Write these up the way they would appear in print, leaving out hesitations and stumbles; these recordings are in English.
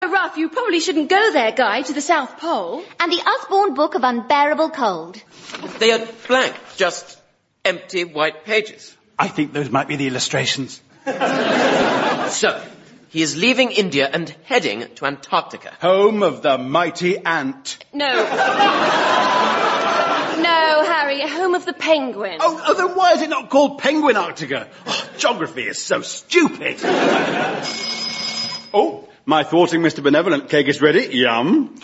rough, you probably shouldn't go there, Guy, to the South Pole. And the Usborne Book of Unbearable Cold. They are blank, just empty white pages. I think those might be the illustrations. So, he is leaving India and heading to Antarctica. Home of the mighty ant. No. No, Harry, home of the penguin. Oh, then why is it not called Penguin Arctica? Oh, geography is so stupid. Oh, my thwarting Mr. Benevolent cake is ready. Yum.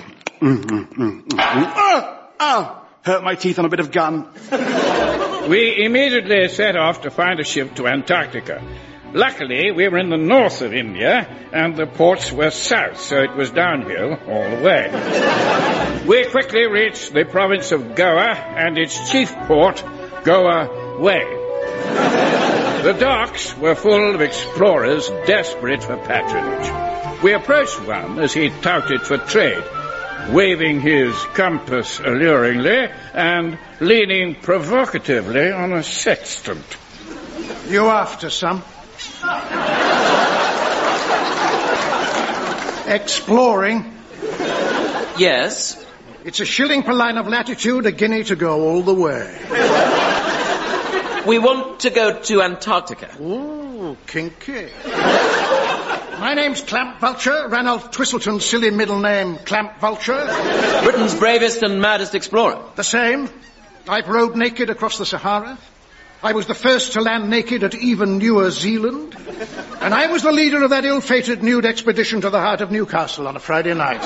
Hurt my teeth on a bit of gun. We immediately set off to find a ship to Antarctica. Luckily, we were in the north of India, and the ports were south, so it was downhill all the way. We quickly reached the province of Goa and its chief port, Goa Way. The docks were full of explorers desperate for patronage. We approached one as he touted for trade, waving his compass alluringly and leaning provocatively on a sextant. You after some? Exploring? Yes? It's a shilling per line of latitude, a guinea to go all the way. We want to go to Antarctica. Ooh, kinky. My name's Clamp Vulture, Ranulph Twistleton's silly middle name, Clamp Vulture. Britain's bravest and maddest explorer. The same. I've rode naked across the Sahara. I was the first to land naked at even New Zealand. And I was the leader of that ill-fated nude expedition to the heart of Newcastle on a Friday night.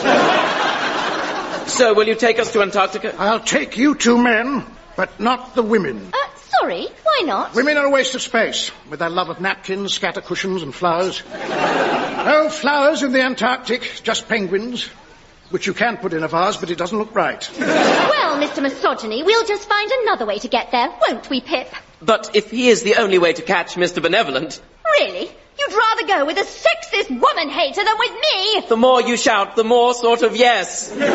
So, will you take us to Antarctica? I'll take you two men, but not the women. Sorry, why not? Women are a waste of space, with their love of napkins, scatter cushions and flowers. No flowers in the Antarctic, just penguins, which you can put in a vase, but it doesn't look right. Well, Mr. Misogyny, we'll just find another way to get there, won't we, Pip? But if he is the only way to catch Mr. Benevolent... Really? You'd rather go with a sexist woman-hater than with me? The more you shout, the more sort of yes. Fine,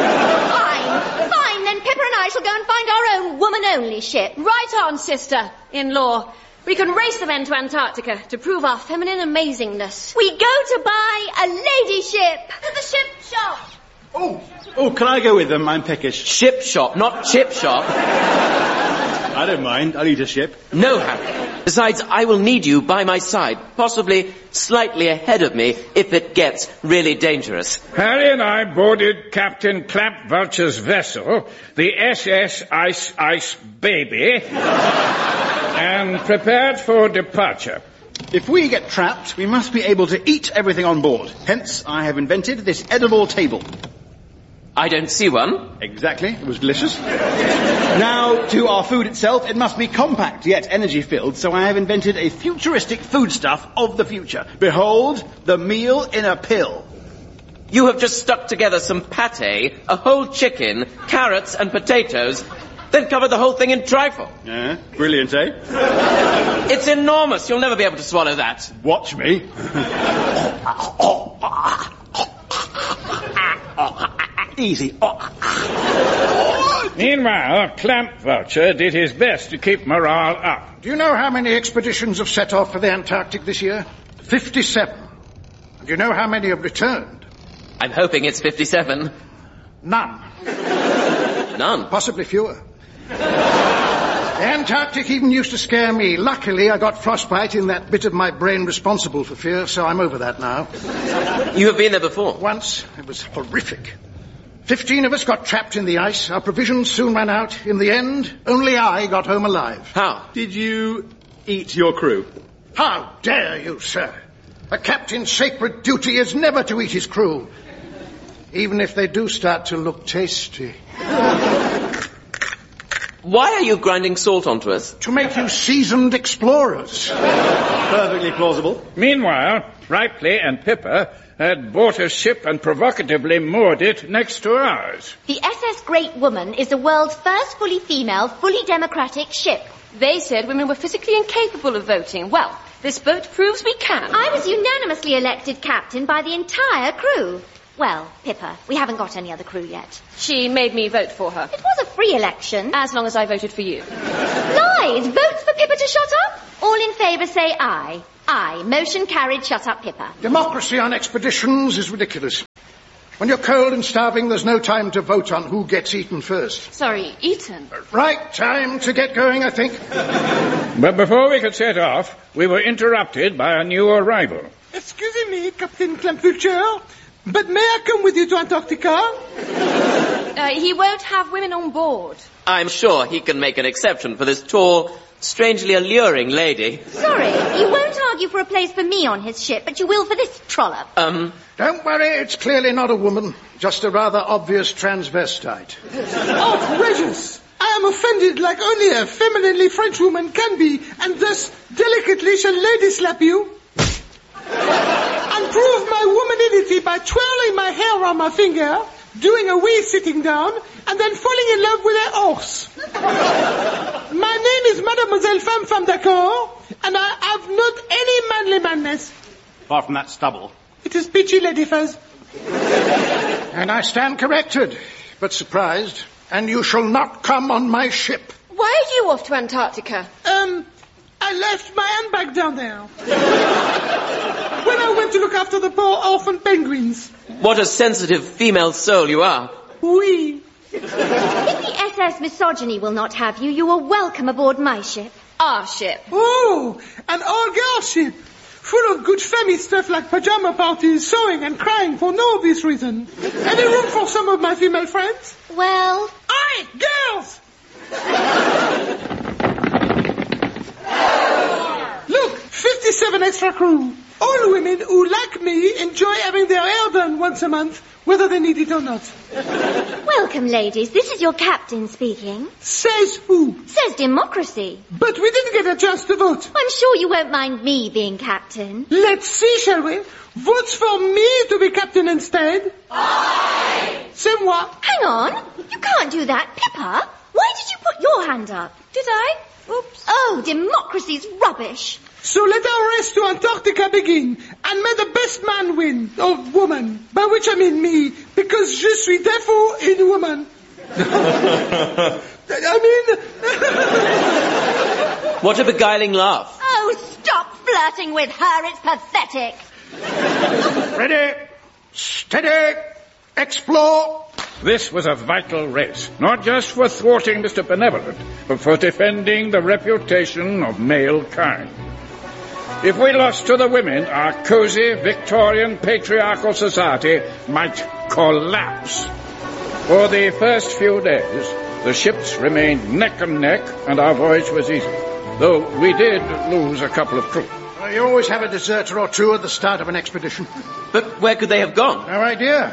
then Pippa and I shall go and find our own woman-only ship. Right on, sister-in-law. We can race the men to Antarctica to prove our feminine amazingness. We go to buy a lady ship. To the ship shop. Oh, can I go with them? I'm peckish. Ship shop, not chip shop. I don't mind. I'll eat a ship. No, Harry. Besides, I will need you by my side, possibly slightly ahead of me if it gets really dangerous. Harry and I boarded Captain Clamp Vulture's vessel, the SS Ice Baby, and prepared for departure. If we get trapped, we must be able to eat everything on board. Hence, I have invented this edible table. I don't see one. Exactly. It was delicious. Now, to our food itself, it must be compact yet energy-filled, so I have invented a futuristic foodstuff of the future. Behold, the meal in a pill. You have just stuck together some pate, a whole chicken, carrots and potatoes, then covered the whole thing in trifle. Yeah, brilliant, eh? It's enormous. You'll never be able to swallow that. Watch me. Easy. Meanwhile, Clamp Vulture did his best to keep morale up. Do you know how many expeditions have set off for the Antarctic this year? 57. And do you know how many have returned? I'm hoping it's 57. None. None? Possibly fewer. The Antarctic even used to scare me. Luckily, I got frostbite in that bit of my brain responsible for fear, so I'm over that now. You have been there before? Once. It was horrific. 15 of us got trapped in the ice. Our provisions soon ran out. In the end, only I got home alive. How? Did you eat your crew? How dare you, sir? A captain's sacred duty is never to eat his crew. Even if they do start to look tasty. Why are you grinding salt onto us? To make you seasoned explorers. Perfectly plausible. Meanwhile, Ripley and Pippa had bought a ship and provocatively moored it next to ours. The SS Great Woman is the world's first fully female, fully democratic ship. They said women were physically incapable of voting. Well, this boat proves we can. I was unanimously elected captain by the entire crew. Well, Pippa, we haven't got any other crew yet. She made me vote for her. It was a free election. As long as I voted for you. Lies! Votes for Pippa to shut up? All in favour say aye. Aye, motion carried, shut up, Pippa. Democracy on expeditions is ridiculous. When you're cold and starving, there's no time to vote on who gets eaten first. Sorry, eaten. Right, time to get going, I think. But before we could set off, we were interrupted by a new arrival. Excuse me, Captain Clampfulcher, but may I come with you to Antarctica? He won't have women on board. I'm sure he can make an exception for this tall, strangely alluring lady. Sorry, he won't argue for a place for me on his ship, but you will for this trollop. Don't worry, it's clearly not a woman, just a rather obvious transvestite. Outrageous! I am offended like only a femininely French woman can be, and thus delicately shall lady slap you. And prove my womanity by twirling my hair around my finger, doing a wee sitting down, and then falling in love with a horse. My name is Mademoiselle Femme d'Accord, and I have not any manly madness. Apart from that stubble. It is peachy, Lady Fuzz. And I stand corrected, but surprised, and you shall not come on my ship. Why are you off to Antarctica? I left my handbag down there. When I went to look after the poor orphan penguins. What a sensitive female soul you are. Oui. If the SS Misogyny will not have you, you are welcome aboard my ship. Our ship. Oh, an all-girl ship. Full of good family stuff like pajama parties, sewing and crying for no obvious reason. Any room for some of my female friends? Well... Aye, girls! Look, 57 extra crew. All women who, like me, enjoy having their hair done once a month, whether they need it or not. Welcome, ladies. This is your captain speaking. Says who? Says democracy. But we didn't get a chance to vote. I'm sure you won't mind me being captain. Let's see, shall we? Votes for me to be captain instead? Aye! C'est moi. Hang on. You can't do that, Pippa. Why did you put your hand up? Did I? Oops. Oh, democracy's rubbish. So let our race to Antarctica begin, and may the best man win, or woman, by which I mean me, because je suis défaut in woman. What a beguiling laugh. Oh, stop flirting with her. It's pathetic. Ready, steady, explore. This was a vital race, not just for thwarting Mr. Benevolent, but for defending the reputation of male kind. If we lost to the women, our cosy, Victorian, patriarchal society might collapse. For the first few days, the ships remained neck and neck, and our voyage was easy, though we did lose a couple of crew. Well, you always have a deserter or two at the start of an expedition. But where could they have gone? No idea.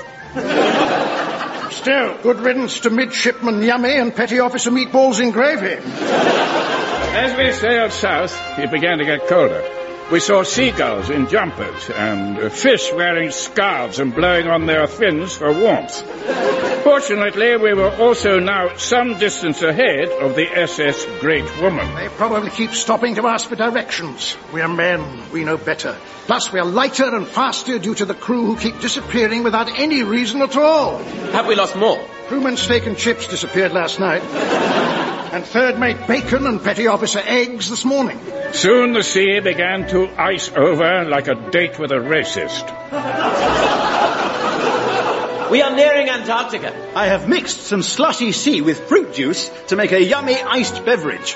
Still, good riddance to midshipman Yummy and petty officer meatballs in gravy. As we sailed south, it began to get colder. We saw seagulls in jumpers and fish wearing scarves and blowing on their fins for warmth. Fortunately, we were also now some distance ahead of the SS Great Woman. They probably keep stopping to ask for directions. We are men. We know better. Plus, we are lighter and faster due to the crew who keep disappearing without any reason at all. Have we lost more? Crewman Steak and Chips disappeared last night. And third mate Bacon and petty officer Eggs this morning. Soon the sea began to ice over like a date with a racist. We are nearing Antarctica. I have mixed some slushy sea with fruit juice to make a yummy iced beverage.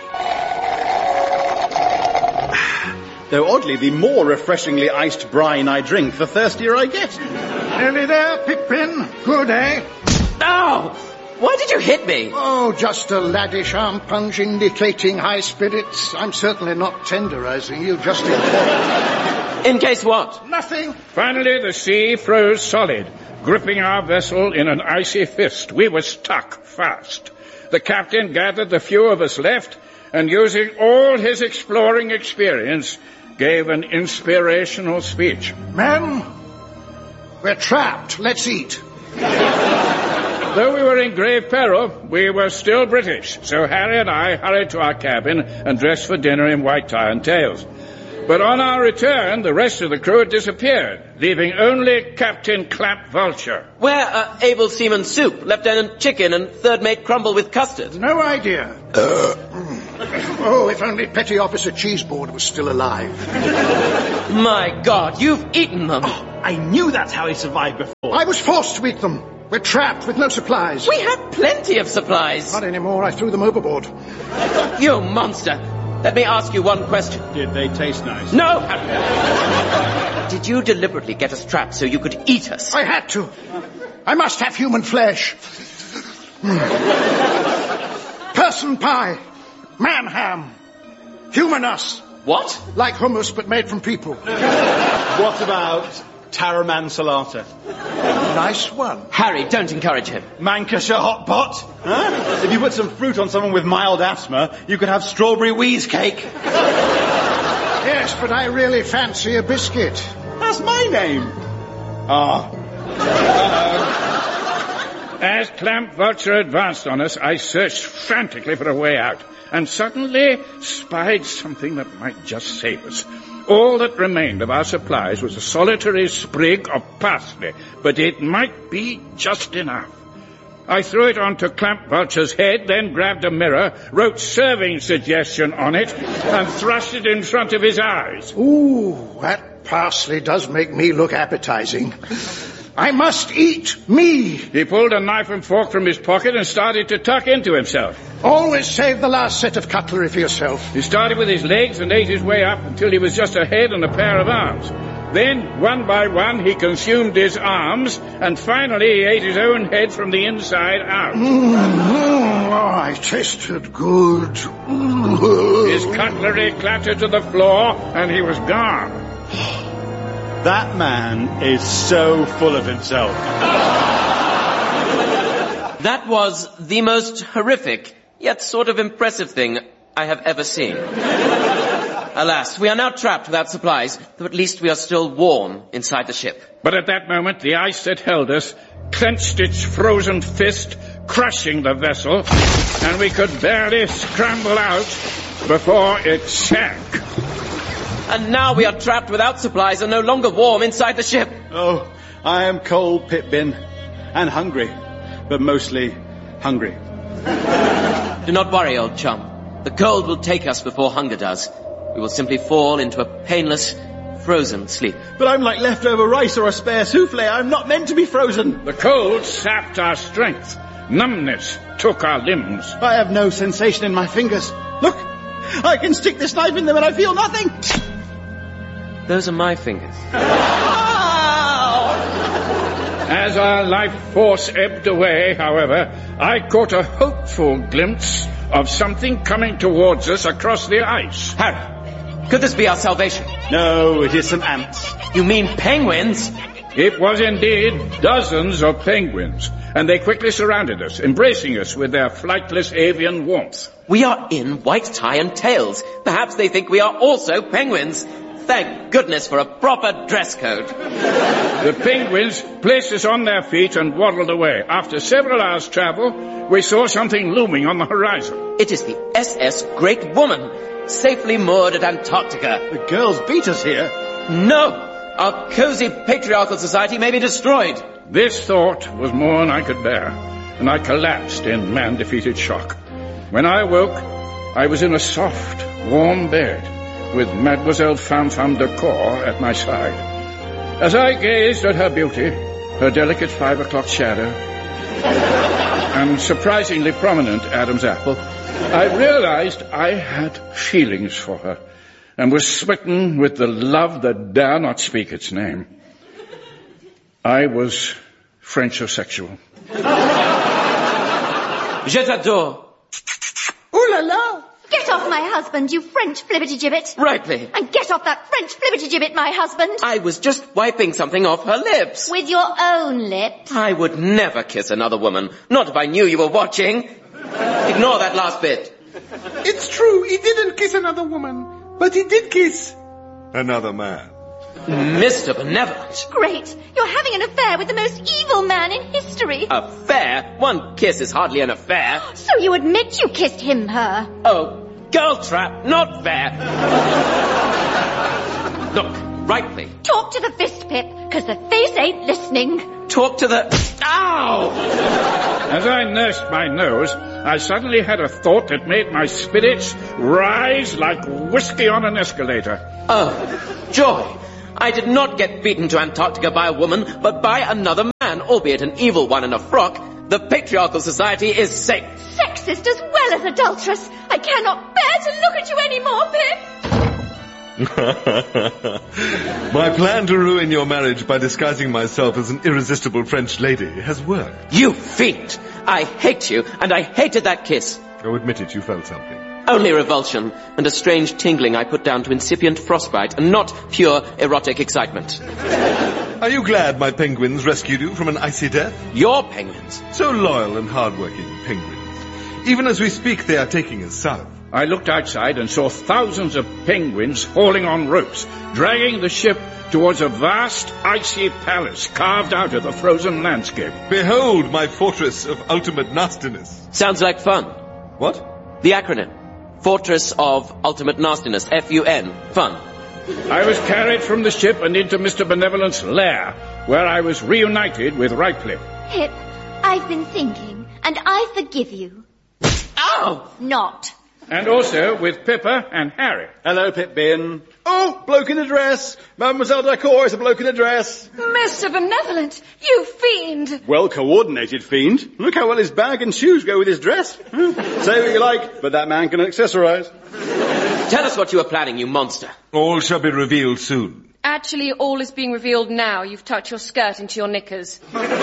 Though oddly, the more refreshingly iced brine I drink, the thirstier I get. Nearly there, Pippin. Good, eh? Ow! Why did you hit me? Oh, just a laddish arm punch indicating high spirits. I'm certainly not tenderizing you, just in case. In case what? Nothing. Finally, the sea froze solid, gripping our vessel in an icy fist. We were stuck fast. The captain gathered the few of us left, and using all his exploring experience, gave an inspirational speech. Men, we're trapped. Let's eat. Though we were in grave peril, we were still British, so Harry and I hurried to our cabin and dressed for dinner in white tie and tails. But on our return, the rest of the crew had disappeared, leaving only Captain Clamp Vulture. Where are Able Seaman Soup, Lieutenant Chicken, and Third Mate Crumble with Custard? No idea. Oh, if only Petty Officer Cheeseboard was still alive. My God, you've eaten them. I knew that's how he survived before. I was forced to eat them. We're trapped with no supplies. We had plenty of supplies. Not anymore. I threw them overboard. You monster. Let me ask you one question. Did they taste nice? No! Did you deliberately get us trapped so you could eat us? I had to. I must have human flesh. Person pie. Man ham. Human us. What? Like hummus, but made from people. What about Taraman Salata? Nice one. Harry, don't encourage him. Mancashire hot pot? Huh? If you put some fruit on someone with mild asthma, you could have strawberry wheeze cake. Yes, but I really fancy a biscuit. That's my name. Ah. As Clamp Vulture advanced on us, I searched frantically for a way out, and suddenly spied something that might just save us. All that remained of our supplies was a solitary sprig of parsley, but it might be just enough. I threw it onto Clamp Vulture's head, then grabbed a mirror, wrote serving suggestion on it, and thrust it in front of his eyes. Ooh, that parsley does make me look appetizing. I must eat me. He pulled a knife and fork from his pocket and started to tuck into himself. Always save the last set of cutlery for yourself. He started with his legs and ate his way up until he was just a head and a pair of arms. Then, one by one, he consumed his arms, and finally he ate his own head from the inside out. Oh, it tasted good. His cutlery clattered to the floor, and he was gone. That man is so full of himself. That was the most horrific, yet sort of impressive thing I have ever seen. Alas, we are now trapped without supplies, though at least we are still warm inside the ship. But at that moment, the ice that held us clenched its frozen fist, crushing the vessel, and we could barely scramble out before it sank. And now we are trapped without supplies and no longer warm inside the ship. Oh, I am cold, Pip-Bin, and hungry, but mostly hungry. Do not worry, old chum. The cold will take us before hunger does. We will simply fall into a painless, frozen sleep. But I'm like leftover rice or a spare souffle. I'm not meant to be frozen. The cold sapped our strength. Numbness took our limbs. I have no sensation in my fingers. Look, I can stick this knife in them and I feel nothing. Those are my fingers. As our life force ebbed away, however, I caught a hopeful glimpse of something coming towards us across the ice. Harry, could this be our salvation? No, it is some ants. You mean penguins? It was indeed dozens of penguins, and they quickly surrounded us, embracing us with their flightless avian warmth. We are in white tie and tails. Perhaps they think we are also penguins. Thank goodness for a proper dress code. The penguins placed us on their feet and waddled away. After several hours' travel, we saw something looming on the horizon. It is the SS Great Woman, safely moored at Antarctica. The girls beat us here. No! Our cozy patriarchal society may be destroyed. This thought was more than I could bear, and I collapsed in man-defeated shock. When I awoke, I was in a soft, warm bed, with Mademoiselle Femme de Corps at my side. As I gazed at her beauty, her delicate 5 o'clock shadow, and surprisingly prominent Adam's apple, I realized I had feelings for her, and was smitten with the love that dare not speak its name. I was Frenchosexual. Je t'adore. Ooh la la! Get off my husband, you French flibberty-gibbet. Rightly. And get off that French flibberty-gibbet, my husband. I was just wiping something off her lips. With your own lips. I would never kiss another woman, not if I knew you were watching. Ignore that last bit. It's true, he didn't kiss another woman, but he did kiss another man. Mr. Benevolent. Great. You're having an affair with the most evil man in history. Affair? One kiss is hardly an affair. So you admit you kissed him, her? Oh, girl trap, not fair. Look, rightly. Talk to the fist, Pip, because the face ain't listening. Talk to the... Ow! As I nursed my nose, I suddenly had a thought that made my spirits rise like whiskey on an escalator. Oh, joy! I did not get beaten to Antarctica by a woman, but by another man, albeit an evil one in a frock. The patriarchal society is safe. Sexist as well as adulterous. I cannot bear to look at you anymore, Pip. My plan to ruin your marriage by disguising myself as an irresistible French lady has worked. You fiend! I hate you, and I hated that kiss. Oh, admit it, you felt something. Only revulsion, and a strange tingling I put down to incipient frostbite, and not pure erotic excitement. Are you glad my penguins rescued you from an icy death? Your penguins? So loyal and hard-working penguins. Even as we speak, they are taking us south. I looked outside and saw thousands of penguins hauling on ropes, dragging the ship towards a vast icy palace carved out of the frozen landscape. Behold my fortress of ultimate nastiness. Sounds like fun. What? The acronym. Fortress of Ultimate Nastiness, F-U-N, fun. I was carried from the ship and into Mr. Benevolent's lair, where I was reunited with Ripley. Pip, I've been thinking, and I forgive you. Ow! Not. And also with Pippa and Harry. Hello, Pip-Bin. Oh, bloke in a dress. Mademoiselle D'Accord is a bloke in a dress. Mr. Benevolent, you fiend! Well-coordinated fiend. Look how well his bag and shoes go with his dress. Say what you like, but that man can accessorize. Tell us what you are planning, you monster. All shall be revealed soon. Actually, all is being revealed now. You've tucked your skirt into your knickers.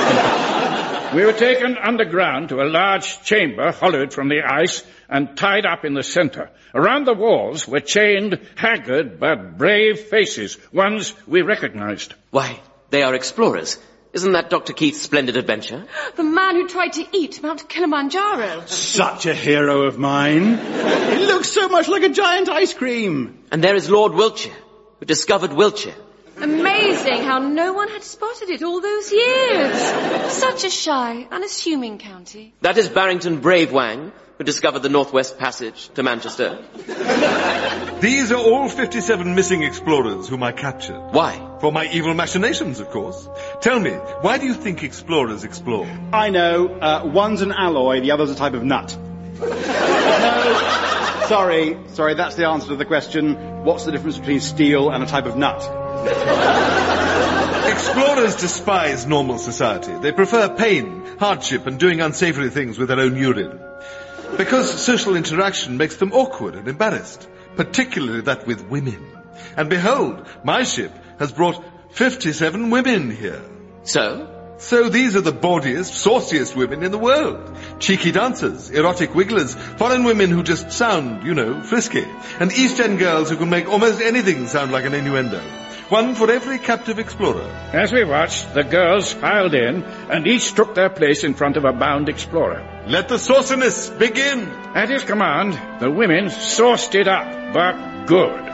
We were taken underground to a large chamber hollowed from the ice and tied up in the center. Around the walls were chained, haggard but brave faces, ones we recognized. Why, they are explorers. Isn't that Dr. Keith's splendid adventure? The man who tried to eat Mount Kilimanjaro. Such a hero of mine. He looks so much like a giant ice cream. And there is Lord Wiltshire, who discovered Wiltshire. Amazing how no one had spotted it all those years. Such a shy, unassuming county. That is Barrington Brave Wang, who discovered the Northwest Passage to Manchester. These are all 57 missing explorers whom I captured. Why? For my evil machinations, of course. Tell me, why do you think explorers explore? I know. One's an alloy, the other's a type of nut. No. Sorry, that's the answer to the question. What's the difference between steel and a type of nut? Explorers despise normal society. They prefer pain, hardship, and doing unsavory things with their own urine. Because social interaction makes them awkward and embarrassed, particularly that with women. And behold, my ship has brought 57 women here. So these are the bawdiest, sauciest women in the world. Cheeky dancers, erotic wigglers, foreign women who just sound, frisky, and East End girls who can make almost anything sound like an innuendo. One for every captive explorer. As we watched, the girls filed in, and each took their place in front of a bound explorer. Let the sauciness begin! At his command, the women sauced it up, but good.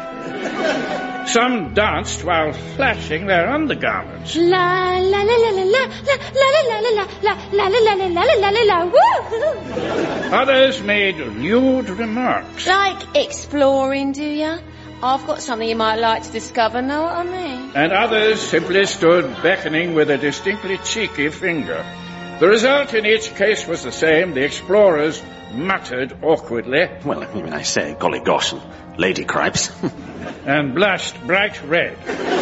Some danced while flashing their undergarments. La la la la la la la la la la la la la la la la la la woo! Others made lewd remarks. Like exploring, do ya? I've got something you might like to discover, know what I mean? And others simply stood beckoning with a distinctly cheeky finger. The result in each case was the same. The explorers muttered awkwardly. Well, I say, golly gosh, lady cripes. And blushed bright red.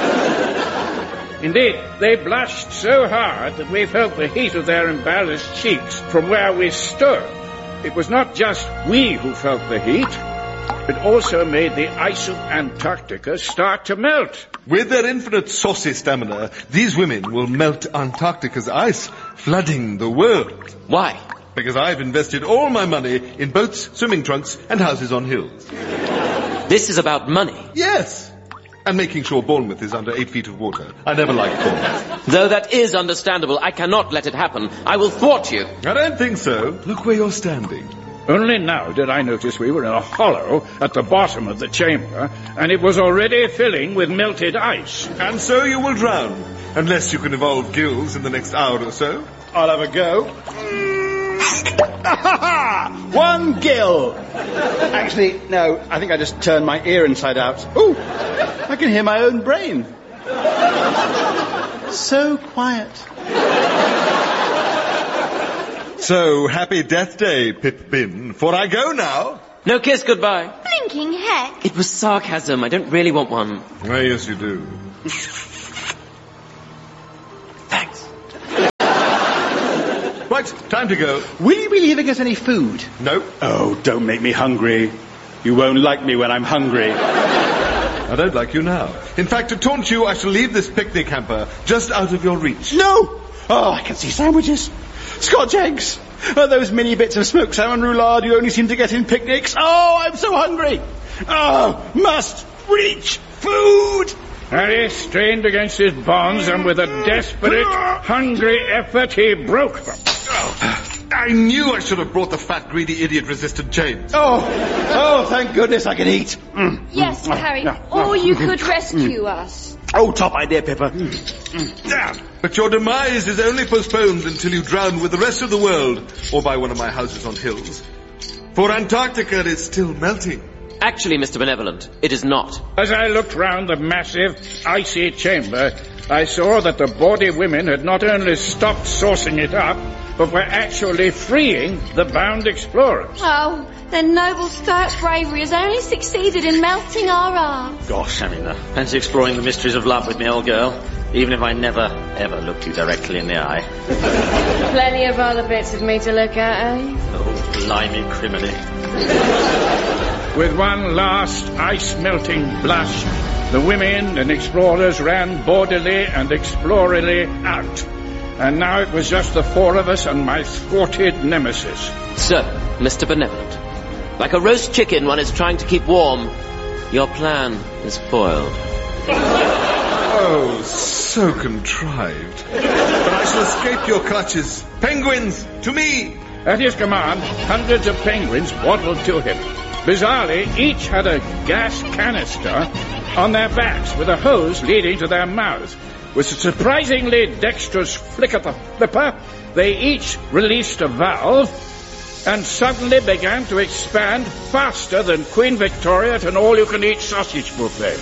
Indeed, they blushed so hard that we felt the heat of their embarrassed cheeks from where we stood. It was not just we who felt the heat. It also made the ice of Antarctica start to melt. With their infinite saucy stamina, these women will melt Antarctica's ice, flooding the world. Why? Because I've invested all my money in boats, swimming trunks, and houses on hills. This is about money. Yes. And making sure Bournemouth is under 8 feet of water. I never liked Bournemouth. Though that is understandable, I cannot let it happen. I will thwart you. I don't think so. Look where you're standing. Only now did I notice we were in a hollow at the bottom of the chamber, and it was already filling with melted ice. And so you will drown, unless you can evolve gills in the next hour or so. I'll have a go. One gill! Actually, no, I think I just turned my ear inside out. Ooh, I can hear my own brain. So quiet. So, happy Death Day, Pip-Bin, for I go now. No kiss goodbye. Blinking heck. It was sarcasm. I don't really want one. Why, yes, you do. Thanks. Right, time to go. Will you be leaving us any food? No. Oh, don't make me hungry. You won't like me when I'm hungry. I don't like you now. In fact, to taunt you, I shall leave this picnic hamper just out of your reach. No! Oh, I can see sandwiches. Scotch eggs. Those mini bits of smoked salmon roulade you only seem to get in picnics. Oh, I'm so hungry. Oh, must reach food. Harry strained against his bonds, and with a desperate, hungry effort, he broke them. I knew I should have brought the fat, greedy, idiot-resistant James. Oh, thank goodness I can eat. Yes, Harry. Or you could rescue us. Oh, top idea, Pippa. But your demise is only postponed until you drown with the rest of the world, or buy one of my houses on hills. For Antarctica is still melting. Actually, Mr. Benevolent, it is not. As I looked round the massive, icy chamber, I saw that the bawdy women had not only stopped saucing it up, but were actually freeing the bound explorers. Oh, their noble stoic bravery has only succeeded in melting our hearts. Gosh, I mean, fancy exploring the mysteries of love with me, old girl. Even if I never, ever looked you directly in the eye. Plenty of other bits of me to look at, eh? Oh, blimey criminy. With one last ice-melting blush, the women and explorers ran boardily and explorerily out. And now it was just the four of us and my thwarted nemesis. So, Mr. Benevolent, like a roast chicken one is trying to keep warm, your plan is foiled. Oh, so contrived. But I shall escape your clutches. Penguins, to me! At his command, hundreds of penguins waddled to him. Bizarrely, each had a gas canister on their backs with a hose leading to their mouths. With a surprisingly dexterous flick of the flipper, they each released a valve and suddenly began to expand faster than Queen Victoria at an all-you-can-eat sausage buffet.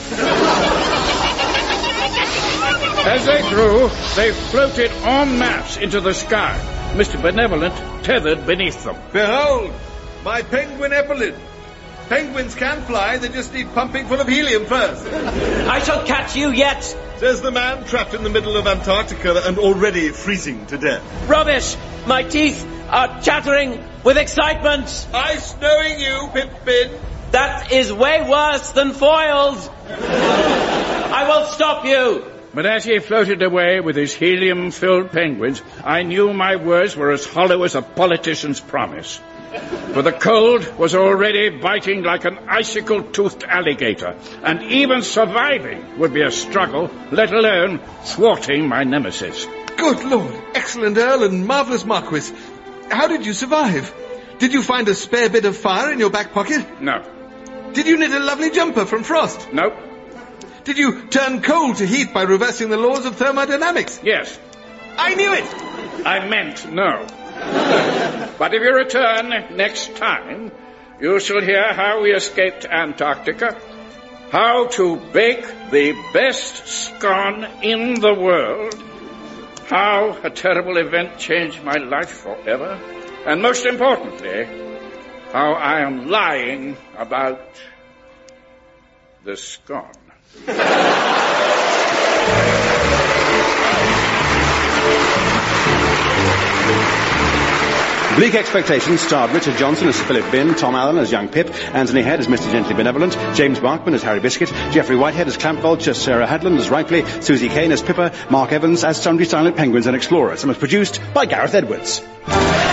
As they grew, they floated en masse into the sky, Mr. Benevolent tethered beneath them. Behold, my penguin epaulet. Penguins can fly, they just need pumping full of helium first. I shall catch you yet! Says the man trapped in the middle of Antarctica and already freezing to death. Rubbish! My teeth are chattering with excitement! Ice knowing you, Pip-Bin. That is way worse than foiled! I will stop you! But as he floated away with his helium-filled penguins, I knew my words were as hollow as a politician's promise. For the cold was already biting like an icicle-toothed alligator, and even surviving would be a struggle, let alone thwarting my nemesis. Good Lord, excellent Earl and marvellous Marquis. How did you survive? Did you find a spare bit of fire in your back pocket? No. Did you knit a lovely jumper from frost? Nope. Did you turn cold to heat by reversing the laws of thermodynamics? Yes. I knew it! I meant no. But if you return next time, you shall hear how we escaped Antarctica, how to bake the best scone in the world, how a terrible event changed my life forever, and most importantly, how I am lying about the scone. Bleak Expectations starred Richard Johnson as Philip Bin, Tom Allen as young Pip, Anthony Head as Mr. Gently Benevolent, James Barkman as Harry Biscuit, Geoffrey Whitehead as Clamp Vulture, Sarah Hadland as Ripley, Susie Kane as Pippa, Mark Evans as Sundry Silent Penguins and Explorers, and was produced by Gareth Edwards.